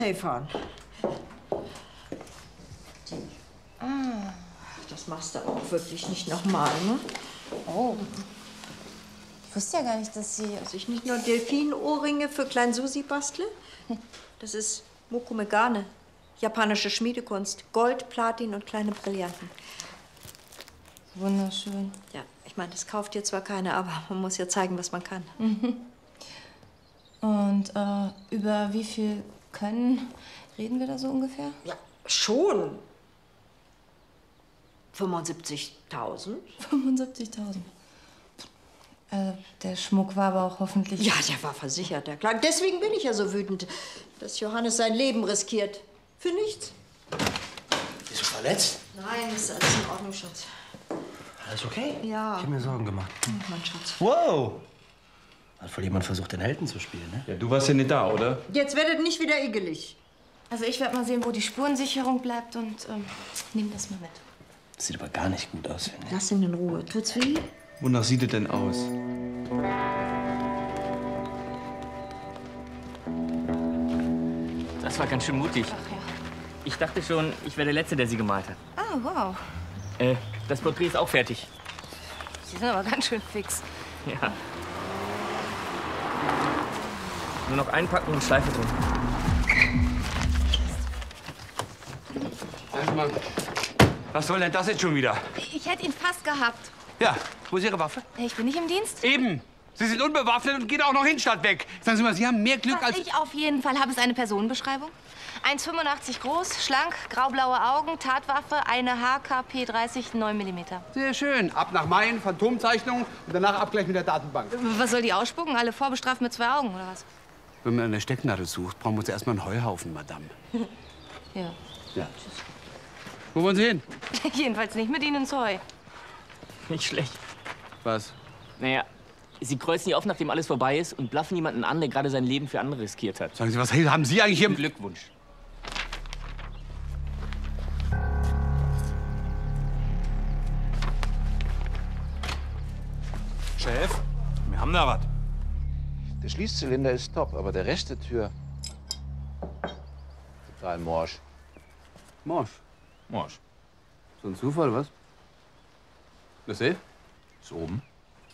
Hey, fahren. Ah, das machst du aber auch wirklich nicht nochmal, ne? Oh. Ich wusste ja gar nicht, dass Sie... Dass ich nicht nur Delfinohrringe für Klein Susi bastle. Das ist Mokumegane, japanische Schmiedekunst. Gold, Platin und kleine Brillanten. Wunderschön. Ja, ich meine, das kauft dir zwar keiner, aber man muss ja zeigen, was man kann. Und über wie viel Können reden wir da so ungefähr? Ja, schon. 75.000. 75.000. Der Schmuck war aber auch hoffentlich... Ja, der war versichert, ja klar. Deswegen bin ich ja so wütend, dass Johannes sein Leben riskiert. Für nichts. Bist du verletzt? Nein, ist alles in Ordnung, Schatz. Alles okay? Ja. Ich hab mir Sorgen gemacht. Mein Schatz. Wow! Hat wohl jemand versucht, den Helden zu spielen, ne? Ja, du warst ja nicht da, oder? Jetzt werdet nicht wieder igelig. Also ich werde mal sehen, wo die Spurensicherung bleibt und nehm das mal mit. Das sieht aber gar nicht gut aus, finde ich. Lass ihn in Ruhe. Tut's weh? Wonach sieht es denn aus? Das war ganz schön mutig. Ach ja. Ich dachte schon, ich wäre der Letzte, der sie gemalt hat. Ah, wow. Das Porträt ist auch fertig. Sie sind aber ganz schön fix. Ja. Nur noch einpacken und Schleife drin. Erstmal. Was soll denn das jetzt schon wieder? Ich hätte ihn fast gehabt. Ja, wo ist Ihre Waffe? Ich bin nicht im Dienst. Eben. Sie sind unbewaffnet und gehen auch noch hin statt weg. Sagen Sie mal, Sie haben mehr Glück Was als... ich auf jeden Fall habe, ist eine Personenbeschreibung. 1,85 groß, schlank, graublaue Augen, Tatwaffe, eine HKP 30, 9 mm. Sehr schön. Ab nach Main, Phantomzeichnung und danach Abgleich mit der Datenbank. Was soll die ausspucken? Alle vorbestraft mit 2 Augen, oder was? Wenn man eine Stecknadel sucht, brauchen wir uns erstmal einen Heuhaufen, Madame. Ja. Ja. Wo wollen Sie hin? Jedenfalls nicht mit Ihnen ins Heu. Nicht schlecht. Was? Naja, sie kreuzen die auf, nachdem alles vorbei ist und bluffen jemanden an, der gerade sein Leben für andere riskiert hat. Sagen Sie, was haben Sie eigentlich hier im... Glückwunsch. Chef, wir haben da was. Der Schließzylinder ist top, aber der Rest der Tür total morsch. Morsch. Morsch. So ein Zufall, was? Das Safe? Ist oben.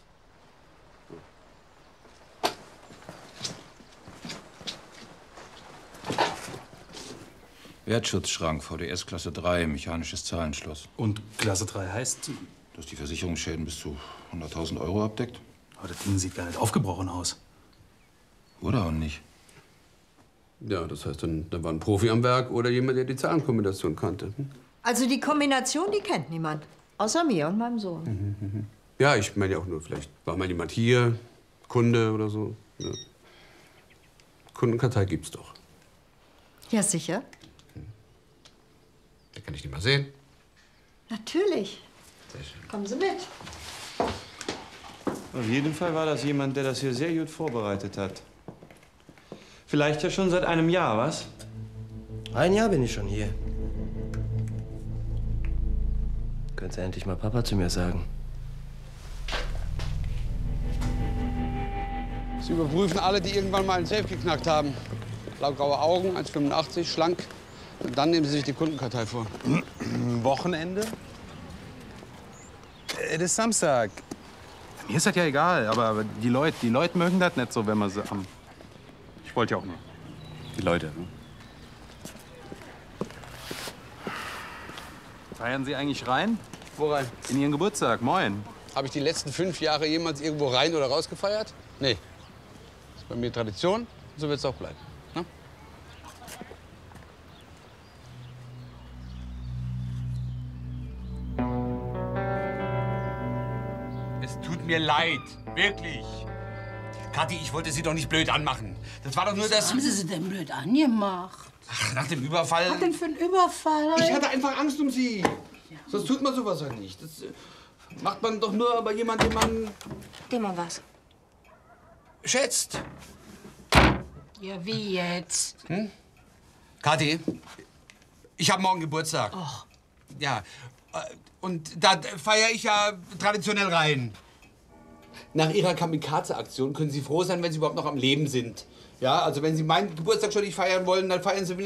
Wertschutzschrank, VDS Klasse 3, mechanisches Zahlenschloss. Und Klasse 3 heißt? Dass die Versicherungsschäden bis zu 100.000 € abdeckt. Aber das Ding sieht gar nicht aufgebrochen aus. Oder auch nicht. Ja, das heißt, da war ein Profi am Werk oder jemand, der die Zahlenkombination kannte. Also die Kombination, die kennt niemand. Außer mir und meinem Sohn. Ja, ich meine ja auch nur, vielleicht war mal jemand hier, Kunde oder so. Ja. Kundenkartei gibt's doch. Ja, sicher. Da kann ich die mal sehen. Natürlich. Sehr schön. Kommen Sie mit. Auf jeden Fall war das jemand, der das hier sehr gut vorbereitet hat. Vielleicht ja schon seit einem Jahr, was? Ein Jahr bin ich schon hier. Könntest du endlich mal Papa zu mir sagen? Sie überprüfen alle, die irgendwann mal einen Safe geknackt haben. Blaugraue Augen, 1,85, schlank. Und dann nehmen Sie sich die Kundenkartei vor. Wochenende? Es ist Samstag. Mir ist das ja egal, aber die Leute mögen das nicht so, wenn man sie am... Ich wollte ja auch nur. Die Leute, ne? Feiern Sie eigentlich rein? Wo rein? In Ihren Geburtstag, moin. Habe ich die letzten 5 Jahre jemals irgendwo rein oder raus gefeiert? Nee. Das ist bei mir Tradition, so wird es auch bleiben. Ne? Es tut mir leid, wirklich. Kathi, ich wollte Sie doch nicht blöd anmachen. Das war doch nur das... Was haben Sie sie denn blöd angemacht? Ach, nach dem Überfall... Was denn für ein Überfall? Ich hatte einfach Angst um Sie. Ja. Sonst tut man sowas ja nicht. Das macht man doch nur bei jemandem, den man Dem mal was. schätzt. Ja, wie jetzt? Kathi, ich habe morgen Geburtstag. Och. Ja, und da feiere ich ja traditionell rein. Nach Ihrer Kamikaze-Aktion können Sie froh sein, wenn Sie überhaupt noch am Leben sind. Ja, also wenn Sie meinen Geburtstag schon nicht feiern wollen, dann feiern Sie